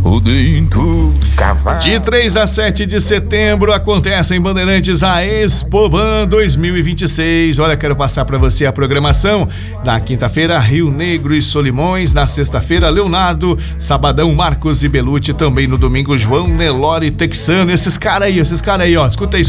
De 3 a 7 de setembro acontece em Bandeirantes a Expoban 2026. Olha, quero passar para você a programação. Na quinta-feira, Rio Negro e Solimões. Na sexta-feira, Leonardo. Sabadão, Marcos e Belucci. Também no domingo, João Nelore Texano. Esses caras aí, ó. Escuta aí.